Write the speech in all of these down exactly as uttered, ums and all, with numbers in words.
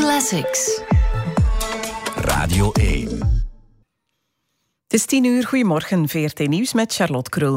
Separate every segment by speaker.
Speaker 1: Classics.
Speaker 2: Radio één.
Speaker 3: Het is tien uur, goedemorgen, V R T Nieuws met Charlotte Krul.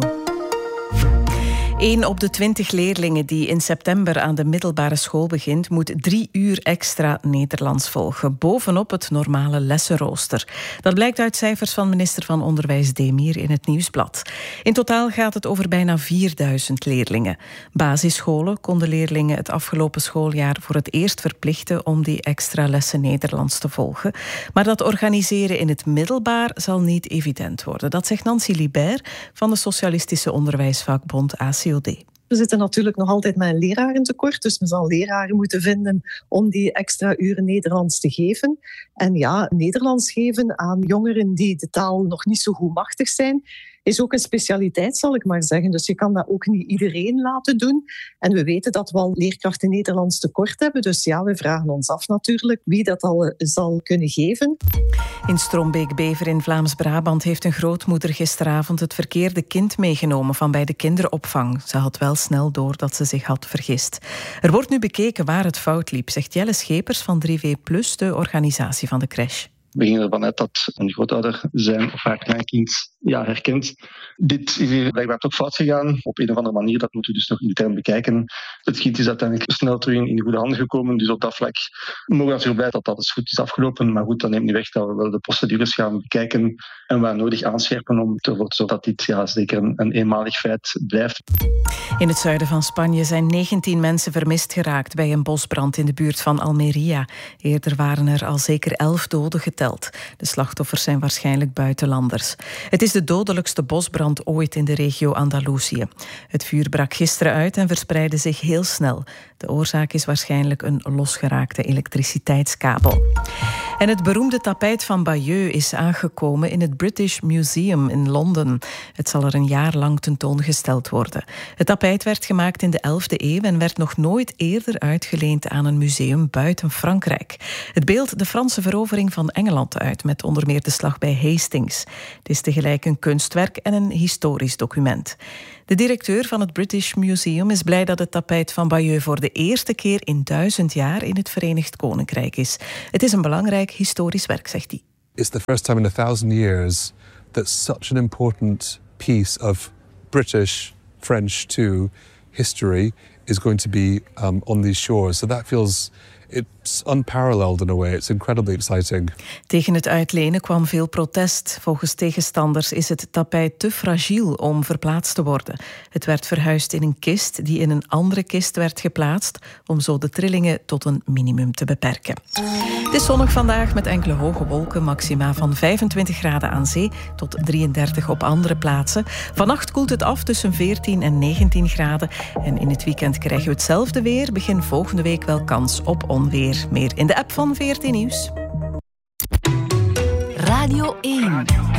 Speaker 3: Eén op de twintig leerlingen die in september aan de middelbare school begint, moet drie uur extra Nederlands volgen, bovenop het normale lessenrooster. Dat blijkt uit cijfers van minister van Onderwijs Demir in het Nieuwsblad. In totaal gaat het over bijna vierduizend leerlingen. Basisscholen konden leerlingen het afgelopen schooljaar voor het eerst verplichten om die extra lessen Nederlands te volgen. Maar dat organiseren in het middelbaar zal niet evident worden. Dat zegt Nancy Libert van de Socialistische Onderwijsvakbond A C O D.
Speaker 4: We zitten natuurlijk nog altijd met een lerarentekort, dus we zullen leraren moeten vinden om die extra uren Nederlands te geven. En ja, Nederlands geven aan jongeren die de taal nog niet zo goed machtig zijn, is ook een specialiteit, zal ik maar zeggen. Dus je kan dat ook niet iedereen laten doen. En we weten dat we al leerkrachten Nederlands tekort hebben. Dus ja, we vragen ons af natuurlijk wie dat al zal kunnen geven.
Speaker 3: In Strombeek-Bever in Vlaams-Brabant heeft een grootmoeder gisteravond het verkeerde kind meegenomen van bij de kinderopvang. Ze had wel snel door dat ze zich had vergist. Er wordt nu bekeken waar het fout liep, zegt Jelle Schepers van drie V plus, de organisatie van de crash.
Speaker 5: We gingen ervan uit dat een grootouder zijn of haar kleinkind ja, herkent. Dit is hier blijkbaar toch fout gegaan. Op een of andere manier, dat moeten we dus nog intern bekijken. Het kind is uiteindelijk snel terug in goede handen gekomen. Dus op dat vlak mogen we natuurlijk blij dat dat dus goed is afgelopen. Maar goed, dat neemt niet weg dat we wel de procedures gaan bekijken en waar nodig aanscherpen om ervoor te zorgen dat dit ja, zeker een, een eenmalig feit blijft.
Speaker 3: In het zuiden van Spanje zijn negentien mensen vermist geraakt bij een bosbrand in de buurt van Almeria. Eerder waren er al zeker elf doden geteld. De slachtoffers zijn waarschijnlijk buitenlanders. Het is de dodelijkste bosbrand ooit in de regio Andalusië. Het vuur brak gisteren uit en verspreidde zich heel snel. De oorzaak is waarschijnlijk een losgeraakte elektriciteitskabel. En het beroemde tapijt van Bayeux is aangekomen in het British Museum in Londen. Het zal er een jaar lang tentoongesteld worden. Het tapijt werd gemaakt in de elfde eeuw en werd nog nooit eerder uitgeleend aan een museum buiten Frankrijk. Het beeldt de Franse verovering van Engeland uit, met onder meer de slag bij Hastings. Het is tegelijk een kunstwerk en een historisch document. De directeur van het British Museum is blij dat het tapijt van Bayeux voor de eerste keer in duizend jaar in het Verenigd Koninkrijk is. Het is een belangrijk historisch werk, zegt hij.
Speaker 6: It's the first time in a thousand years that such an important piece of British, French too, history is going to be um, on these shores. So that feels... It's unparalleled in a way. It's incredibly exciting.
Speaker 3: Tegen het uitlenen kwam veel protest. Volgens tegenstanders is het tapijt te fragiel om verplaatst te worden. Het werd verhuisd in een kist die in een andere kist werd geplaatst, om zo de trillingen tot een minimum te beperken. Het is zonnig vandaag met enkele hoge wolken, maxima van vijfentwintig graden aan zee tot drieëndertig op andere plaatsen. Vannacht koelt het af tussen veertien en negentien graden. En in het weekend krijgen we hetzelfde weer. Begin volgende week wel kans op onweer. Meer in de app van V R T Nieuws.
Speaker 1: Radio één.